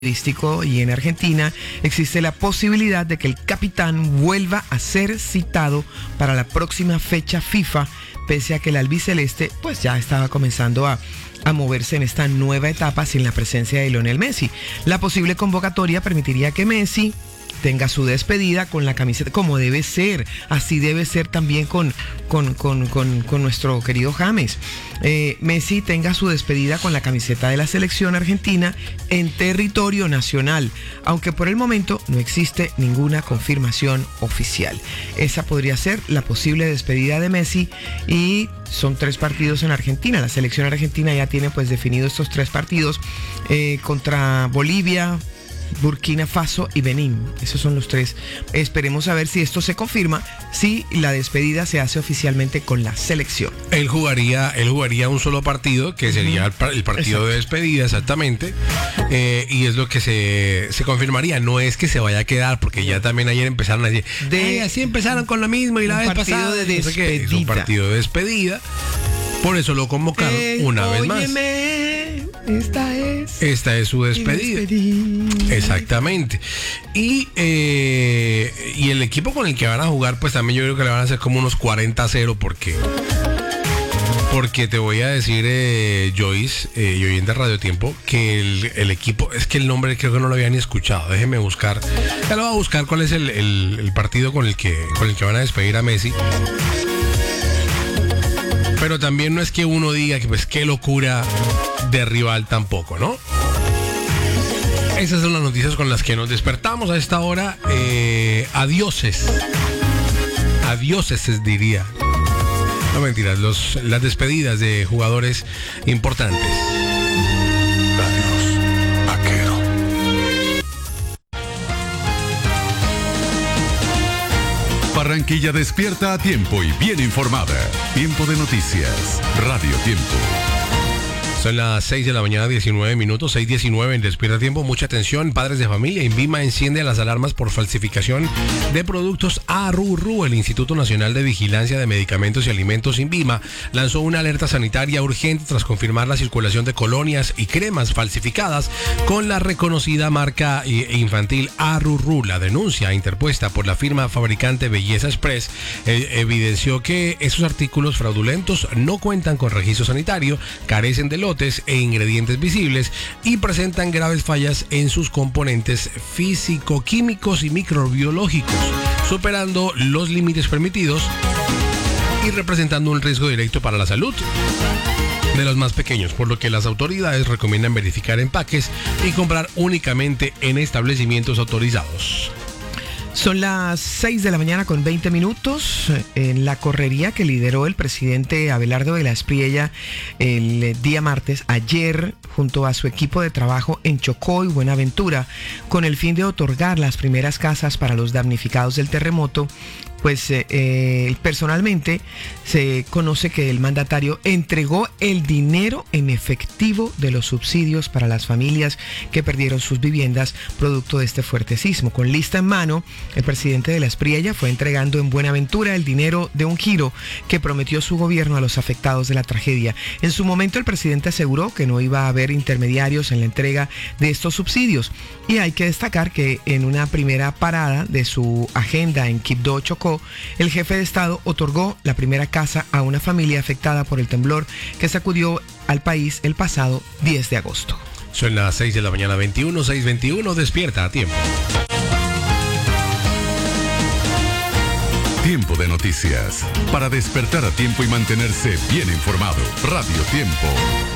y en Argentina existe la posibilidad de que el capitán vuelva a ser citado para la próxima fecha FIFA, pese a que el albiceleste pues ya estaba comenzando a moverse en esta nueva etapa sin la presencia de Lionel Messi. La posible convocatoria permitiría que Messi tenga su despedida con la camiseta, como debe ser, así debe ser también con nuestro querido James. Messi tenga su despedida con la camiseta de la selección argentina en territorio nacional, aunque por el momento no existe ninguna confirmación oficial. Esa podría ser la posible despedida de Messi y son 3 partidos en Argentina. La selección argentina ya tiene pues definido estos 3 partidos contra Bolivia, Burkina Faso y Benín. Esos son los 3. Esperemos a ver si esto se confirma, si la despedida se hace oficialmente con la selección. Él jugaría un solo partido, que sería el partido Exacto. de despedida, exactamente. Y es lo que se confirmaría. No es que se vaya a quedar, porque ya también ayer empezaron a decir, así empezaron con lo mismo y la vez pasada. De despedida. Es un partido de despedida. Por eso lo convocaron una vez más. Esta es su despedida. Exactamente. Y el equipo con el que van a jugar, pues también yo creo que le van a hacer como unos 40-0 porque te voy a decir, Joyce, y oyente de Radio Tiempo, que el equipo, es que el nombre creo que no lo había ni escuchado. Déjeme buscar. Ya lo voy a buscar cuál es el partido con el que van a despedir a Messi. Pero también no es que uno diga que pues qué locura de rival tampoco, ¿no? Esas son las noticias con las que nos despertamos a esta hora. Adioses diría. No mentiras, las despedidas de jugadores importantes. Adiós, vaquero. Barranquilla despierta a tiempo y bien informada. Tiempo de noticias. Radio Tiempo. Son las 6 de la mañana, 19 minutos, 6:19 en Despierta Tiempo. Mucha atención, padres de familia. INVIMA enciende las alarmas por falsificación de productos ARRU. El Instituto Nacional de Vigilancia de Medicamentos y Alimentos, INVIMA, lanzó una alerta sanitaria urgente tras confirmar la circulación de colonias y cremas falsificadas con la reconocida marca infantil ARRU. La denuncia interpuesta por la firma fabricante Belleza Express evidenció que esos artículos fraudulentos no cuentan con registro sanitario, carecen de lotes e ingredientes visibles y presentan graves fallas en sus componentes físico-químicos y microbiológicos, superando los límites permitidos y representando un riesgo directo para la salud de los más pequeños, por lo que las autoridades recomiendan verificar empaques y comprar únicamente en establecimientos autorizados. Son las 6 de la mañana con 20 minutos. En la correría que lideró el presidente Abelardo de la Espriella el día martes, ayer, junto a su equipo de trabajo en Chocó y Buenaventura, con el fin de otorgar las primeras casas para los damnificados del terremoto, pues personalmente se conoce que el mandatario entregó el dinero en efectivo de los subsidios para las familias que perdieron sus viviendas producto de este fuerte sismo. Con lista en mano, el presidente de la Espriella fue entregando en Buenaventura el dinero de un giro que prometió su gobierno a los afectados de la tragedia. En su momento, el presidente aseguró que no iba a haber intermediarios en la entrega de estos subsidios. Y hay que destacar que en una primera parada de su agenda en Quibdó, Chocó, el jefe de Estado otorgó la primera casa a una familia afectada por el temblor que sacudió al país el pasado 10 de agosto. Son las 6 de la mañana, 6:21, despierta a tiempo. Tiempo de noticias. Para despertar a tiempo y mantenerse bien informado. Radio Tiempo.